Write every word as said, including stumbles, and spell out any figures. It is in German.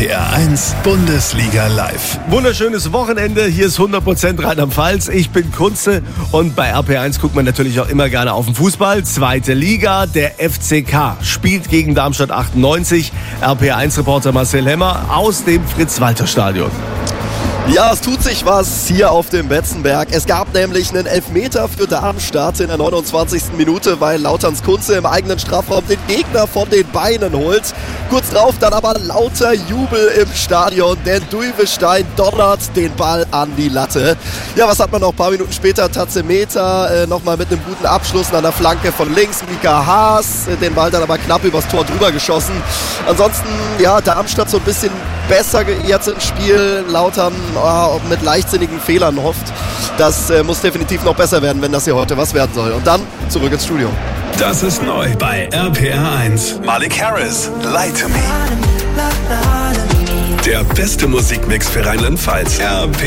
P R eins Bundesliga live. Wunderschönes Wochenende. Hier ist hundert Prozent Rheinland-Pfalz. Ich bin Kunze und bei R P R eins guckt man natürlich auch immer gerne auf den Fußball. Zweite Liga, der F C K spielt gegen Darmstadt achtundneunzig. R P R eins-Reporter Marcel Hemmer aus dem Fritz-Walter-Stadion. Ja, es tut sich was hier auf dem Betzenberg. Es gab nämlich einen Elfmeter für Darmstadt in der neunundzwanzigsten Minute, weil Lauterns Kunze im eigenen Strafraum den Gegner von den Beinen holt. Kurz drauf dann aber lauter Jubel im Stadion, denn Duyvestein donnert den Ball an die Latte. Ja, was hat man noch ein paar Minuten später? Tazemeter äh, nochmal mit einem guten Abschluss an der Flanke von links. Mika Haas, äh, den Ball dann aber knapp übers Tor drüber geschossen. Ansonsten, ja, Darmstadt so ein bisschen besser jetzt im Spiel. Lautern oh, mit leichtsinnigen Fehlern hofft. Das äh, muss definitiv noch besser werden, wenn das hier heute was werden soll. Und dann zurück ins Studio. Das ist neu bei R P R eins. Malik Harris, Lie to Me. Der beste Musikmix für Rheinland-Pfalz. R P R eins.